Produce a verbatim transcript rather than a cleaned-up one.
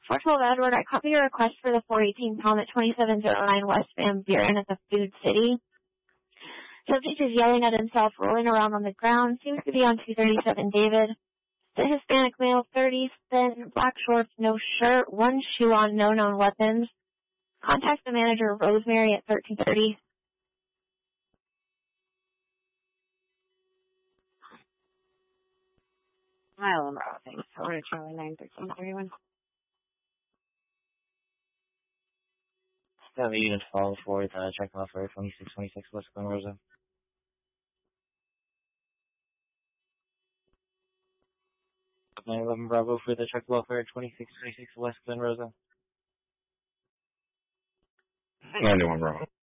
four twelve Edward, I copy your request for the four eighteen pound at twenty-seven oh nine West Van Buren at the Food City. Subject is yelling at himself, rolling around on the ground. Seems to be on two thirty-seven David. The Hispanic male, thirty, thin, black shorts, no shirt, one shoe on, no known weapons. Contact the manager, Rosemary, at thirteen thirty. Mile Bravo, thanks. Over to Charlie nine thirteen thirty-one. Seven units follow forward, uh, check off for twenty-six twenty-six West Glen Rosa. nine eleven Bravo for the check welfare, twenty-six twenty-six West Glen Rosa. ninety-one Bravo.